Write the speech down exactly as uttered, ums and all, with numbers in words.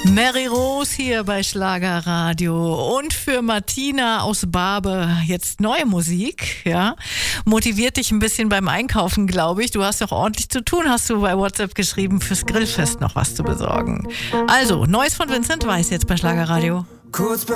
Mary Rose hier bei Schlagerradio und für Martina aus Barbe jetzt neue Musik, ja, motiviert dich ein bisschen beim Einkaufen, glaube ich. Du hast doch ordentlich zu tun, hast du bei WhatsApp geschrieben, fürs Grillfest noch was zu besorgen. Also, Neues von Vincent Weiss jetzt bei Schlagerradio. Kurz